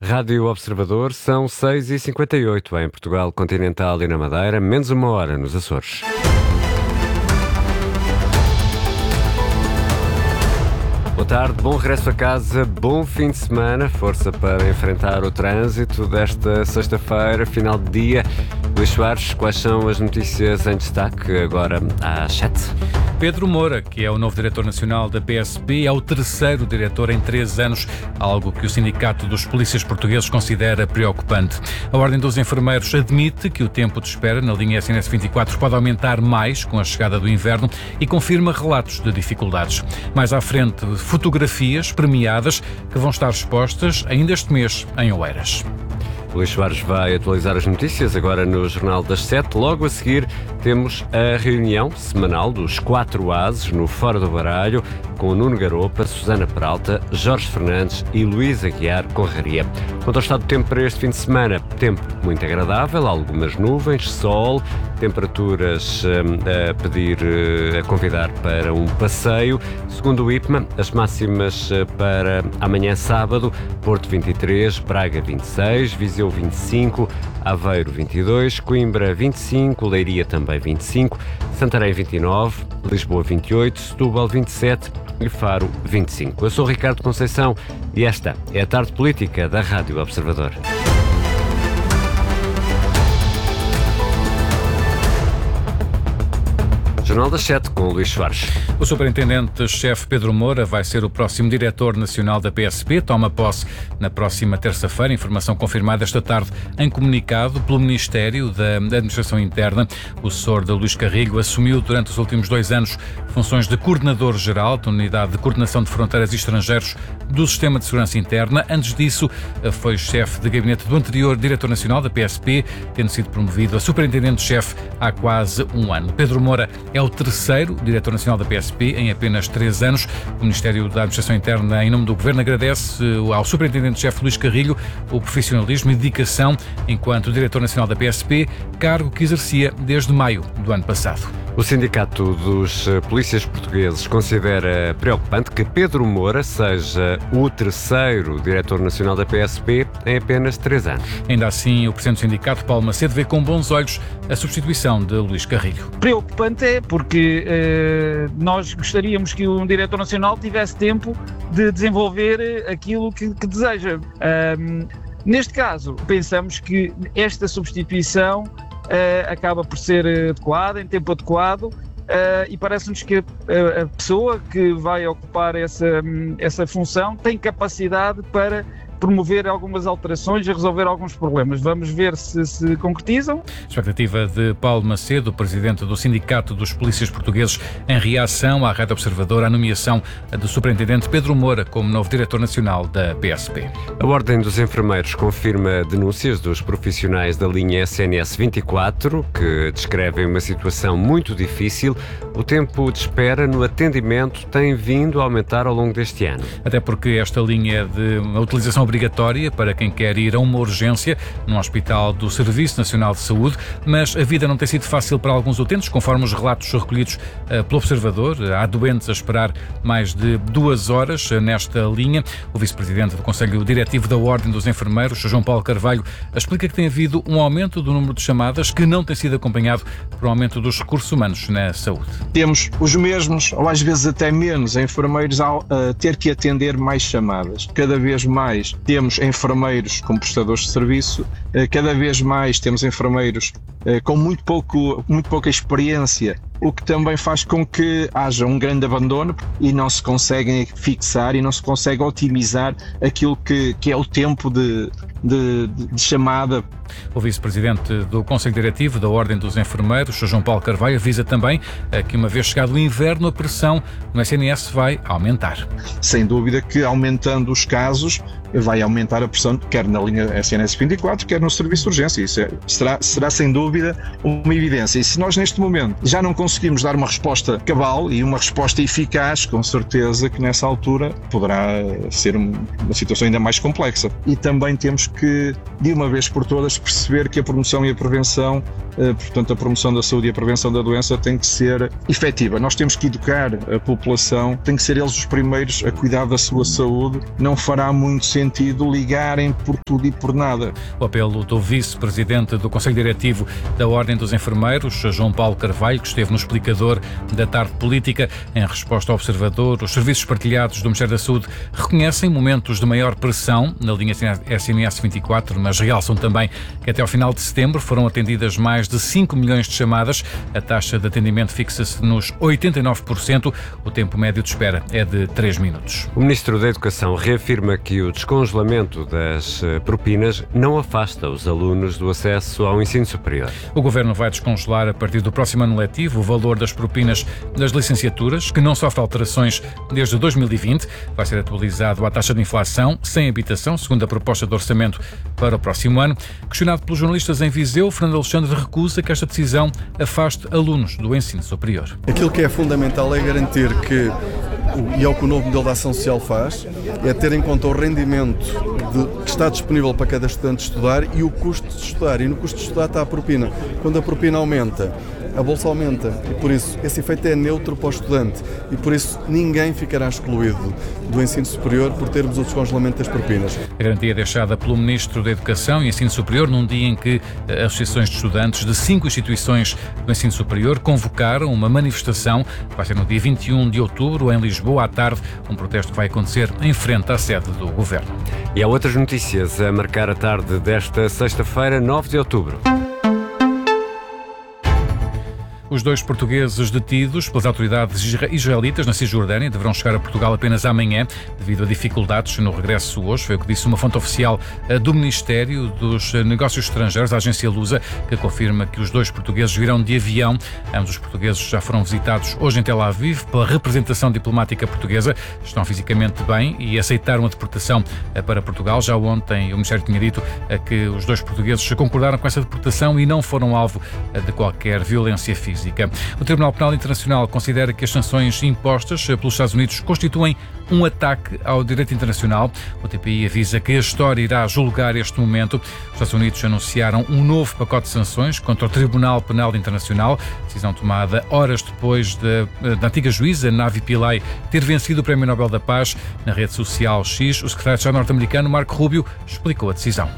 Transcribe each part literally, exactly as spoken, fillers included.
Rádio Observador, são seis e cinquenta e oito em Portugal continental e na Madeira, menos uma hora nos Açores. Boa tarde, bom regresso a casa, bom fim de semana, força para enfrentar o trânsito desta sexta-feira, final de dia. Luís Soares, quais são as notícias em destaque agora às sete? Pedro Moura, que é o novo diretor nacional da P S P, é o terceiro diretor em três anos, algo que o Sindicato dos Polícias Portugueses considera preocupante. A Ordem dos Enfermeiros admite que o tempo de espera na linha S N S vinte e quatro pode aumentar mais com a chegada do inverno e confirma relatos de dificuldades. Mais à frente, fotografias premiadas que vão estar expostas ainda este mês em Oeiras. Luís Soares vai atualizar as notícias agora no Jornal das Sete. Logo a seguir temos a reunião semanal dos quatro ases no Fora do Baralho, com Nuno Garopa, Susana Peralta, Jorge Fernandes e Luís Aguiar Conraria. Quanto ao estado do tempo para este fim de semana, tempo muito agradável, algumas nuvens, sol, temperaturas hum, a pedir, a convidar para um passeio. Segundo o IPMA, as máximas para amanhã sábado: Porto vinte e três, Braga vinte e seis, Viseu vinte e cinco, Aveiro vinte e dois, Coimbra vinte e cinco, Leiria também vinte e cinco, Santarém vinte e nove, Lisboa vinte e oito, Setúbal vinte e sete e Faro vinte e cinco. Eu sou Ricardo Conceição e esta é a Tarde Política da Rádio Observador. Jornal das Sete, com o Luís Soares. O superintendente-chefe Pedro Moura vai ser o próximo diretor nacional da P S P. Toma posse na próxima terça-feira. Informação confirmada esta tarde em comunicado pelo Ministério da Administração Interna. O assessor de Luís Carrilho assumiu durante os últimos dois anos funções de coordenador-geral da Unidade de Coordenação de Fronteiras e Estrangeiros do Sistema de Segurança Interna. Antes disso, foi chefe de gabinete do anterior diretor nacional da P S P, tendo sido promovido a superintendente-chefe há quase um ano. Pedro Moura é o terceiro diretor nacional da P S P em apenas três anos. O Ministério da Administração Interna, em nome do Governo, agradece ao superintendente-chefe Luís Carrilho o profissionalismo e dedicação enquanto diretor nacional da P S P, cargo que exercia desde maio do ano passado. O Sindicato dos Polícias Portugueses considera preocupante que Pedro Moura seja o terceiro diretor nacional da P S P em apenas três anos. Ainda assim, o presidente do sindicato, Paulo Macedo, vê com bons olhos a substituição de Luís Carrilho. Preocupante é porque eh, nós gostaríamos que um diretor nacional tivesse tempo de desenvolver aquilo que, que deseja. Um, neste caso, pensamos que esta substituição Uh, acaba por ser adequada, em tempo adequado, uh, e parece-nos que a, a pessoa que vai ocupar essa, essa função tem capacidade para promover algumas alterações e resolver alguns problemas. Vamos ver se se concretizam. Expectativa de Paulo Macedo, presidente do Sindicato dos Polícias Portugueses, em reação à Rádio Observador à nomeação do superintendente Pedro Moura como novo diretor nacional da P S P. A Ordem dos Enfermeiros confirma denúncias dos profissionais da linha S N S vinte e quatro, que descrevem uma situação muito difícil. O tempo de espera no atendimento tem vindo a aumentar ao longo deste ano. Até porque esta linha de uma utilização obrigatória para quem quer ir a uma urgência num hospital do Serviço Nacional de Saúde, mas a vida não tem sido fácil para alguns utentes, conforme os relatos recolhidos uh, pelo Observador. Há doentes a esperar mais de duas horas uh, nesta linha. O vice-presidente do Conselho Diretivo da Ordem dos Enfermeiros, João Paulo Carvalho, explica que tem havido um aumento do número de chamadas que não tem sido acompanhado por um aumento dos recursos humanos na saúde. Temos os mesmos, ou às vezes até menos, enfermeiros a uh, ter que atender mais chamadas. Cada vez mais temos enfermeiros como prestadores de serviço, cada vez mais temos enfermeiros com muito, pouco, muito pouca experiência, o que também faz com que haja um grande abandono e não se conseguem fixar e não se consegue otimizar aquilo que, que é o tempo de, de, de chamada. O vice-presidente do Conselho Diretivo da Ordem dos Enfermeiros, João Paulo Carvalho, avisa também que, uma vez chegado o inverno, a pressão no S N S vai aumentar. Sem dúvida que, aumentando os casos, vai aumentar a pressão, quer na linha S N S vinte e quatro, quer no serviço de urgência. Isso é, será, será sem dúvida uma evidência. E se nós neste momento já não conseguimos dar uma resposta cabal e uma resposta eficaz, com certeza que nessa altura poderá ser uma situação ainda mais complexa. E também temos que, de uma vez por todas, perceber que a promoção e a prevenção portanto a promoção da saúde e a prevenção da doença tem que ser efetiva. Nós temos que educar a população, tem que ser eles os primeiros a cuidar da sua saúde, não fará muito sentido ligarem por tudo e por nada. O apelo do vice-presidente do Conselho Diretivo da Ordem dos Enfermeiros, João Paulo Carvalho, que esteve no explicador da tarde política, em resposta ao Observador, os serviços partilhados do Ministério da Saúde reconhecem momentos de maior pressão na linha S N S vinte e quatro, mas realçam também que até ao final de setembro foram atendidas mais de cinco milhões de chamadas. A taxa de atendimento fixa-se nos oitenta e nove por cento. O tempo médio de espera é de três minutos. O Ministro da Educação reafirma que o descongelamento das propinas não afasta os alunos do acesso ao ensino superior. O Governo vai descongelar a partir do próximo ano letivo o valor das propinas das licenciaturas, que não sofre alterações desde dois mil e vinte. Vai ser atualizado à taxa de inflação sem habitação, segundo a proposta de orçamento para o próximo ano. Questionado pelos jornalistas em Viseu, Fernando Alexandre recusa que esta decisão afaste alunos do ensino superior. Aquilo que é fundamental é garantir que, e é o que o novo modelo de ação social faz, é ter em conta o rendimento de, que está disponível para cada estudante estudar e o custo de estudar. E no custo de estudar está a propina. Quando a propina aumenta, a bolsa aumenta e por isso esse efeito é neutro para o estudante e por isso ninguém ficará excluído do ensino superior por termos o descongelamento das propinas. A garantia é deixada pelo Ministro da Educação e Ensino Superior num dia em que as associações de estudantes de cinco instituições do ensino superior convocaram uma manifestação. Vai ser no dia vinte e um de outubro em Lisboa à tarde, um protesto que vai acontecer em frente à sede do Governo. E há outras notícias a marcar a tarde desta sexta-feira, nove de outubro. Os dois portugueses detidos pelas autoridades israelitas na Cisjordânia deverão chegar a Portugal apenas amanhã, devido a dificuldades no regresso hoje. Foi o que disse uma fonte oficial do Ministério dos Negócios Estrangeiros, a agência Lusa, que confirma que os dois portugueses virão de avião. Ambos os portugueses já foram visitados hoje em Tel Aviv pela representação diplomática portuguesa. Estão fisicamente bem e aceitaram a deportação para Portugal. Já ontem o Ministério tinha dito que os dois portugueses concordaram com essa deportação e não foram alvo de qualquer violência física. O Tribunal Penal Internacional considera que as sanções impostas pelos Estados Unidos constituem um ataque ao direito internacional. O T P I avisa que a história irá julgar este momento. Os Estados Unidos anunciaram um novo pacote de sanções contra o Tribunal Penal Internacional, decisão tomada horas depois da, da antiga juíza Navi Pillay ter vencido o Prémio Nobel da Paz. Na rede social X, o secretário de Estado norte-americano Marco Rubio explicou a decisão.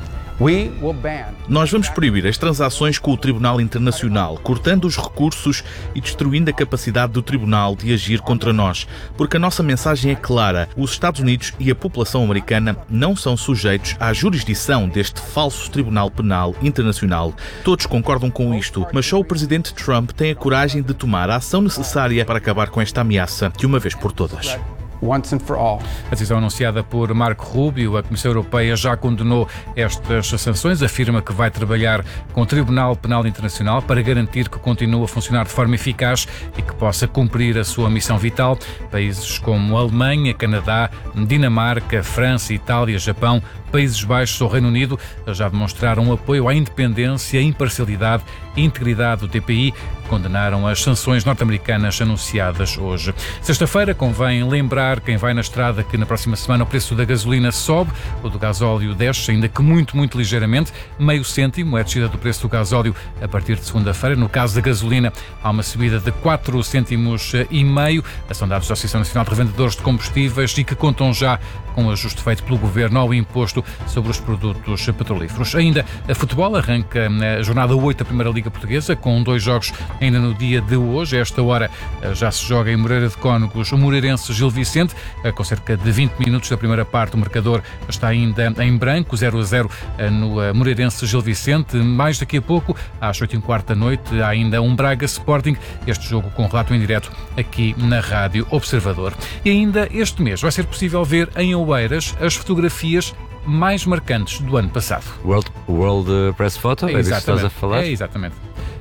Nós vamos proibir as transações com o Tribunal Internacional, cortando os recursos e destruindo a capacidade do Tribunal de agir contra nós, porque a nossa mensagem é clara: os Estados Unidos e a população americana não são sujeitos à jurisdição deste falso Tribunal Penal Internacional. Todos concordam com isto, mas só o presidente Trump tem a coragem de tomar a ação necessária para acabar com esta ameaça de uma vez por todas. Once and for all. A decisão anunciada por Marco Rubio, a Comissão Europeia já condenou estas sanções, afirma que vai trabalhar com o Tribunal Penal Internacional para garantir que continue a funcionar de forma eficaz e que possa cumprir a sua missão vital. Países como Alemanha, Canadá, Dinamarca, França, Itália, Japão, Países Baixos ou Reino Unido já demonstraram apoio à independência, imparcialidade e integridade do T P I, condenaram as sanções norte-americanas anunciadas hoje. Sexta-feira, convém lembrar quem vai na estrada que na próxima semana o preço da gasolina sobe, o do gasóleo desce, ainda que muito, muito ligeiramente. Meio cêntimo é a descida do preço do gasóleo a partir de segunda-feira. No caso da gasolina, há uma subida de quatro cêntimos e meio. São dados da Associação Nacional de Revendedores de Combustíveis e que contam já com o ajuste feito pelo Governo ao imposto sobre os produtos petrolíferos. Ainda a futebol, arranca a jornada oito da Primeira Liga Portuguesa, com dois jogos ainda no dia de hoje. A esta hora já se joga em Moreira de Cónegos o Moreirense Gil Vicente, com cerca de vinte minutos da primeira parte. O marcador está ainda em branco, zero a zero no Moreirense Gil Vicente. Mais daqui a pouco, às oito e um quarto da noite, há ainda um Braga Sporting, este jogo com relato em direto aqui na Rádio Observador. E ainda este mês vai ser possível ver em Oeiras as fotografias mais marcantes do ano passado. World, World Press Photo? É, é disso que estás a falar? É, exatamente.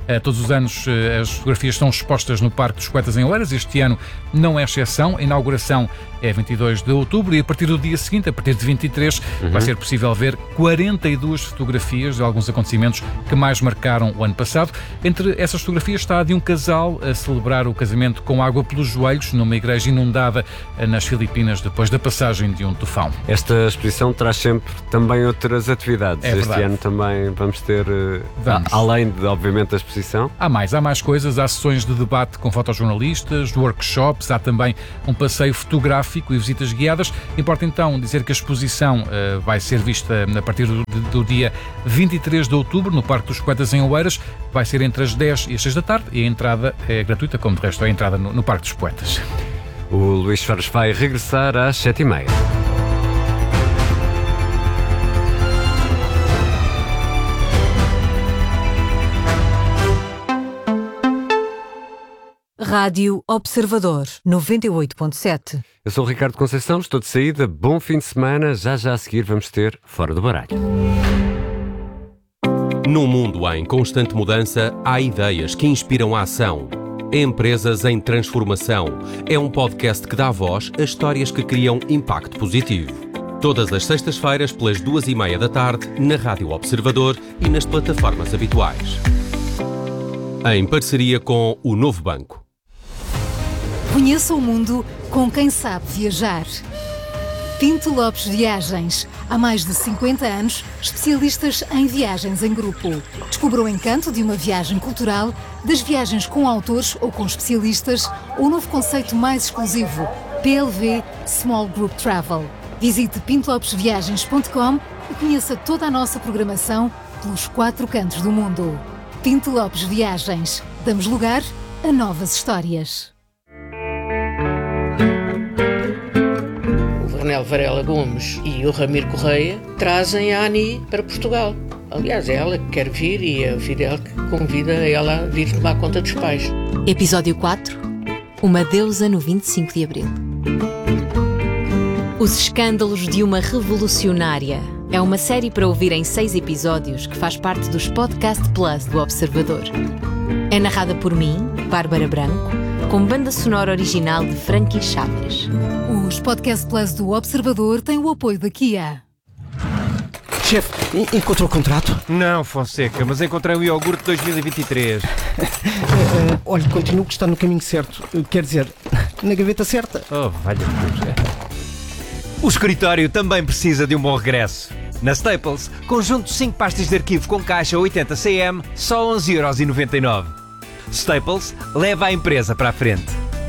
Todos os anos as fotografias são expostas no Parque dos Poetas em Oeiras. Este ano não é exceção. A inauguração é vinte e dois de outubro e a partir do dia seguinte, a partir de vinte e três, uhum. vai ser possível ver quarenta e duas fotografias de alguns acontecimentos que mais marcaram o ano passado. Entre essas fotografias está a de um casal a celebrar o casamento com água pelos joelhos numa igreja inundada nas Filipinas depois da passagem de um tufão. Esta exposição traz sempre também outras atividades. É este verdade. ano também vamos ter, vamos. A, além de, obviamente, a exposição. Há mais, há mais coisas. Há sessões de debate com fotojornalistas, workshops, há também um passeio fotográfico e visitas guiadas. Importa então dizer que a exposição uh, vai ser vista a partir do, do dia vinte e três de outubro no Parque dos Poetas em Oeiras. Vai ser entre as dez e as seis da tarde e a entrada é gratuita, como de resto é a entrada no, no Parque dos Poetas. O Luís Soares vai regressar às sete e meia. Rádio Observador, noventa e oito ponto sete. Eu sou o Ricardo Conceição, estou de saída. Bom fim de semana. Já já a seguir vamos ter Fora do Baralho. Num mundo em constante mudança, há ideias que inspiram a ação. Empresas em transformação. É um podcast que dá voz a histórias que criam impacto positivo. Todas as sextas-feiras, pelas duas e meia da tarde, na Rádio Observador e nas plataformas habituais. Em parceria com o Novo Banco. Conheça o mundo com quem sabe viajar. Pinto Lopes Viagens. Há mais de cinquenta anos, especialistas em viagens em grupo. Descubra o encanto de uma viagem cultural, das viagens com autores ou com especialistas, ou o novo conceito mais exclusivo, P L V Small Group Travel. Visite pinto lopes viagens ponto com e conheça toda a nossa programação pelos quatro cantos do mundo. Pinto Lopes Viagens. Damos lugar a novas histórias. O Vernel Varela Gomes e o Ramiro Correia trazem a Ani para Portugal. Aliás, é ela que quer vir e é a Fidel que convida ela a vir tomar conta dos pais. Episódio quatro. Uma deusa no vinte e cinco de abril. Os escândalos de uma revolucionária. É uma série para ouvir em seis episódios que faz parte dos Podcast Plus do Observador. É narrada por mim, Bárbara Branco, com banda sonora original de Frankie Chaves. Os Podcast Plus do Observador têm o apoio da Kia. Chefe, encontrou o contrato? Não, Fonseca, mas encontrei o iogurte dois mil e vinte e três. uh, olha, continuo que está no caminho certo. Quer dizer, na gaveta certa. Oh, valha-me Deus. O escritório também precisa de um bom regresso. Na Staples, conjunto cinco pastas de arquivo com caixa oitenta centímetros, só onze euros e noventa e nove. Staples leva a empresa para a frente.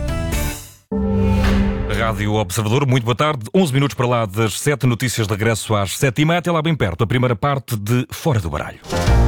Rádio Observador, muito boa tarde. onze minutos para lá das sete, notícias de regresso às sete e meia, até lá bem perto, a primeira parte de Fora do Baralho.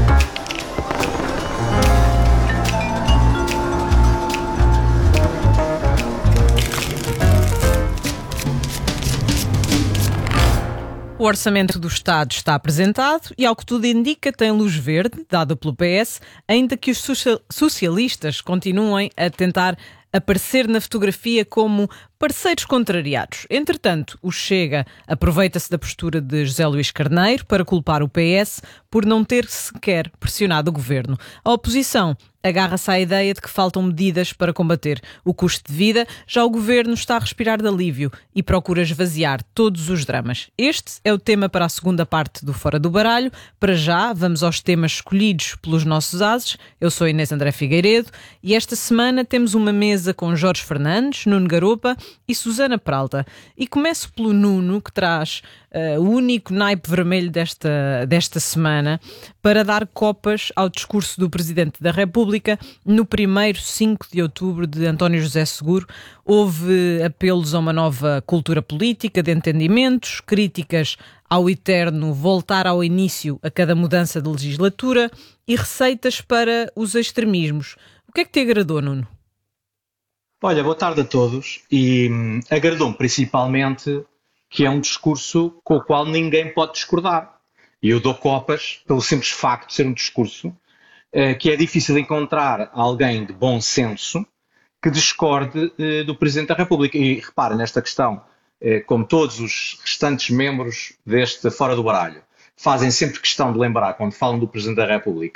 O orçamento do Estado está apresentado e, ao que tudo indica, tem luz verde, dada pelo P S, ainda que os socialistas continuem a tentar aparecer na fotografia como parceiros contrariados. Entretanto, o Chega aproveita-se da postura de José Luís Carneiro para culpar o P S por não ter sequer pressionado o governo. A oposição agarra-se à ideia de que faltam medidas para combater o custo de vida. Já o governo está a respirar de alívio e procura esvaziar todos os dramas. Este é o tema para a segunda parte do Fora do Baralho. Para já, vamos aos temas escolhidos pelos nossos ases. Eu sou Inês André Figueiredo e esta semana temos uma mesa com Jorge Fernandes, Nuno Garopa e Susana Peralta. E começo pelo Nuno, que traz uh, o único naipe vermelho desta, desta semana para dar copas ao discurso do Presidente da República no primeiro cinco de outubro de António José Seguro. Houve apelos a uma nova cultura política de entendimentos, críticas ao eterno voltar ao início a cada mudança de legislatura e receitas para os extremismos. O que é que te agradou, Nuno? Olha, boa tarde a todos e hum, agradou-me principalmente que é um discurso com o qual ninguém pode discordar. E eu dou copas pelo simples facto de ser um discurso eh, que é difícil encontrar alguém de bom senso que discorde eh, do Presidente da República. E reparem nesta questão, eh, como todos os restantes membros deste Fora do Baralho, fazem sempre questão de lembrar, quando falam do Presidente da República,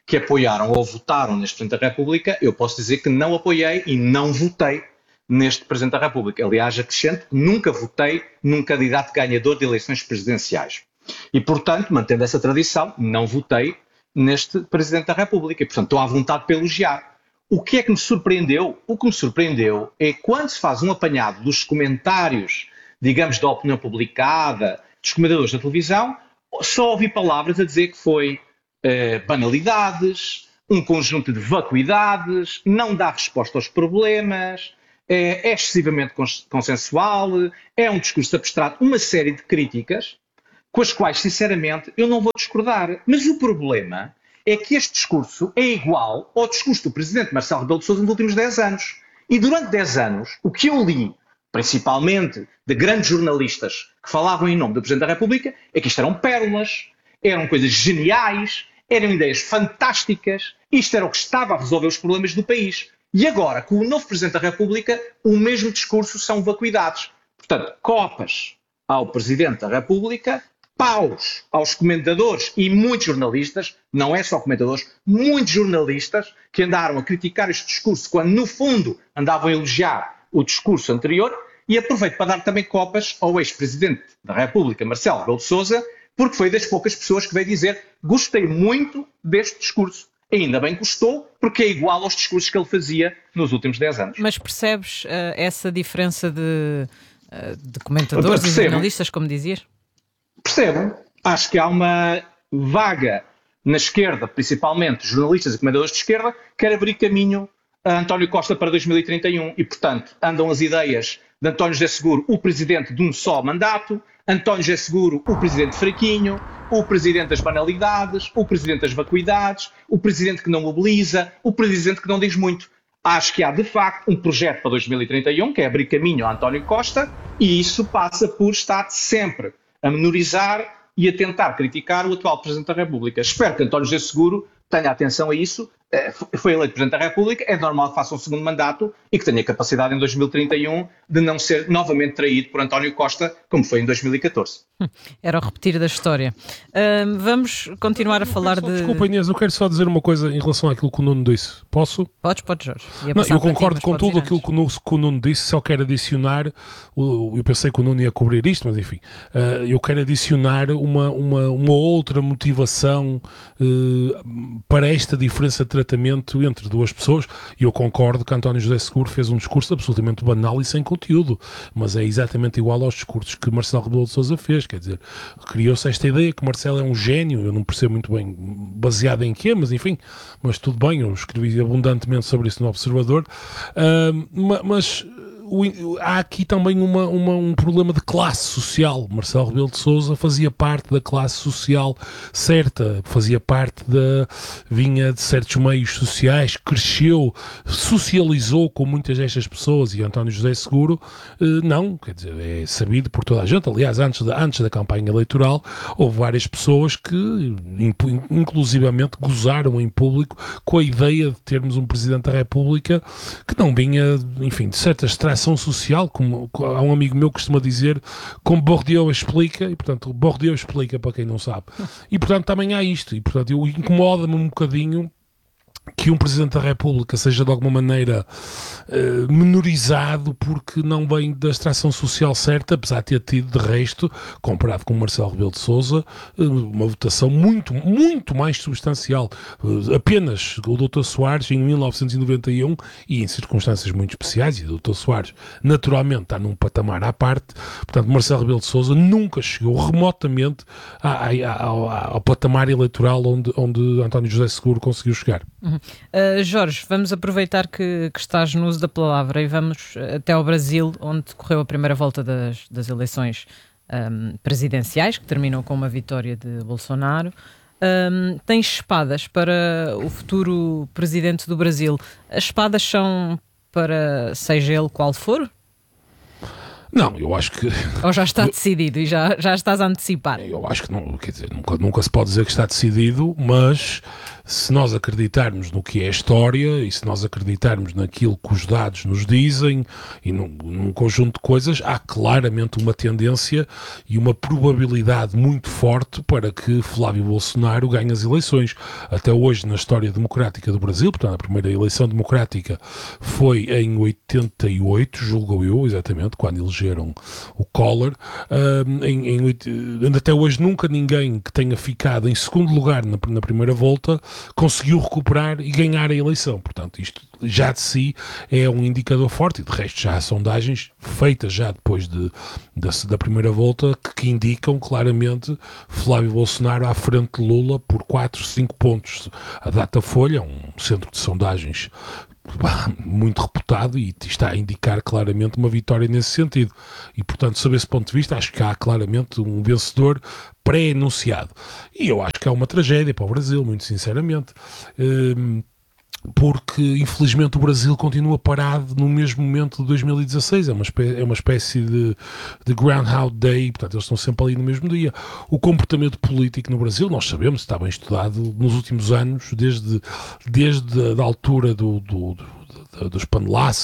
que apoiaram ou votaram neste Presidente da República, eu posso dizer que não apoiei e não votei neste Presidente da República. Aliás, acrescento, nunca votei num candidato ganhador de eleições presidenciais. E, portanto, mantendo essa tradição, não votei neste Presidente da República. E, portanto, estou à vontade para elogiar. O que é que me surpreendeu? O que me surpreendeu é quando se faz um apanhado dos comentários, digamos, da opinião publicada, dos comentadores da televisão, só ouvi palavras a dizer que foi eh, banalidades, um conjunto de vacuidades, não dá resposta aos problemas, é, é excessivamente consensual, é um discurso abstrato, uma série de críticas com as quais, sinceramente, eu não vou discordar. Mas o problema é que este discurso é igual ao discurso do Presidente Marcelo Rebelo de Sousa nos últimos dez anos. E durante dez anos, o que eu li, principalmente de grandes jornalistas que falavam em nome do Presidente da República, é que isto eram pérolas, eram coisas geniais, eram ideias fantásticas, isto era o que estava a resolver os problemas do país. E agora, com o novo Presidente da República, o mesmo discurso são vacuidades. Portanto, copas ao Presidente da República, paus aos comentadores e muitos jornalistas, não é só comentadores, muitos jornalistas que andaram a criticar este discurso quando, no fundo, andavam a elogiar o discurso anterior. E aproveito para dar também copas ao ex-Presidente da República, Marcelo Rebelo de Sousa, porque foi das poucas pessoas que veio dizer gostei muito deste discurso. Ainda bem que gostou, porque é igual aos discursos que ele fazia nos últimos dez anos. Mas percebes uh, essa diferença de, uh, de comentadores e jornalistas, como dizias? Percebo. Acho que há uma vaga na esquerda, principalmente jornalistas e comentadores de esquerda, que quer abrir caminho a António Costa para dois mil e trinta e um. E, portanto, andam as ideias de António José Seguro, o presidente de um só mandato, António José Seguro, o presidente fraquinho, o presidente das banalidades, o presidente das vacuidades, o presidente que não mobiliza, o presidente que não diz muito. Acho que há, de facto, um projeto para dois mil e trinta e um, que é abrir caminho a António Costa, e isso passa por estar sempre a menorizar e a tentar criticar o atual Presidente da República. Espero que António José Seguro tenha atenção a isso. Foi eleito Presidente da República, é normal que faça um segundo mandato e que tenha capacidade em dois mil e trinta e um de não ser novamente traído por António Costa, como foi em dois mil e catorze. Era o repetir da história. Uh, vamos continuar a falar só, de... Desculpa, Inês, eu quero só dizer uma coisa em relação àquilo que o Nuno disse. Posso? Podes, podes, Jorge. Não, eu concordo ti, com tudo aquilo que o, que o Nuno disse, só quero adicionar, eu pensei que o Nuno ia cobrir isto, mas enfim, uh, eu quero adicionar uma, uma, uma outra motivação uh, para esta diferença de tratamento entre duas pessoas, e eu concordo que António José Seguro fez um discurso absolutamente banal e sem conteúdo, mas é exatamente igual aos discursos que Marcelo Rebelo de Sousa fez, quer dizer, criou-se esta ideia que Marcelo é um gênio, eu não percebo muito bem baseado em quê, mas enfim, mas tudo bem, eu escrevi abundantemente sobre isso no Observador, uh, mas O, há aqui também uma, uma, um problema de classe social. Marcelo Rebelo de Sousa fazia parte da classe social certa, fazia parte da... vinha de certos meios sociais, cresceu, socializou com muitas destas pessoas, e António José Seguro eh, não, quer dizer, é sabido por toda a gente. Aliás, antes da, antes da campanha eleitoral, houve várias pessoas que, inclusivamente, gozaram em público com a ideia de termos um Presidente da República que não vinha, enfim, de certas trações ação social, como há um amigo meu que costuma dizer, como Bourdieu explica, e portanto Bourdieu explica para quem não sabe, e portanto também há isto, e portanto eu, incomoda-me um bocadinho que um Presidente da República seja de alguma maneira uh, menorizado porque não vem da extração social certa, apesar de ter tido, de resto, comparado com Marcelo Rebelo de Sousa, uh, uma votação muito, muito mais substancial. Uh, apenas o doutor Soares, em mil novecentos e noventa e um, e em circunstâncias muito especiais, e o doutor Soares naturalmente está num patamar à parte, portanto Marcelo Rebelo de Sousa nunca chegou remotamente a, a, a, ao, ao patamar eleitoral onde, onde António José Seguro conseguiu chegar. Uhum. Uh, Jorge, vamos aproveitar que, que estás no uso da palavra e vamos até ao Brasil, onde decorreu a primeira volta das, das eleições um, presidenciais, que terminou com uma vitória de Bolsonaro. Um, tens espadas para o futuro presidente do Brasil. As espadas são para, seja ele qual for? Não, eu acho que... Ou já está decidido e já, já estás a antecipar? Eu acho que não, quer dizer, nunca, nunca se pode dizer que está decidido, mas se nós acreditarmos no que é a história e se nós acreditarmos naquilo que os dados nos dizem e num, num conjunto de coisas, há claramente uma tendência e uma probabilidade muito forte para que Flávio Bolsonaro ganhe as eleições. Até hoje, na história democrática do Brasil, portanto, a primeira eleição democrática foi em oitenta e oito, julgo eu, exatamente, quando elegeram o Collor. Um, em, em, até hoje nunca ninguém que tenha ficado em segundo lugar na, na primeira volta conseguiu recuperar e ganhar a eleição. Portanto, isto já de si é um indicador forte, e de resto já há sondagens feitas já depois de, da, da primeira volta que, que indicam claramente Flávio Bolsonaro à frente de Lula por quatro, cinco pontos. A Datafolha, um centro de sondagens muito reputado, e está a indicar claramente uma vitória nesse sentido. E, portanto, sob esse ponto de vista, acho que há claramente um vencedor pré-anunciado. E eu acho que é uma tragédia para o Brasil, muito sinceramente. Hum, porque infelizmente o Brasil continua parado no mesmo momento de dois mil e dezasseis, é uma espécie, é uma espécie de, de Groundhog Day, portanto eles estão sempre ali no mesmo dia. O comportamento político no Brasil, nós sabemos, está bem estudado nos últimos anos, desde, desde a da altura do, do, do, dos panelaços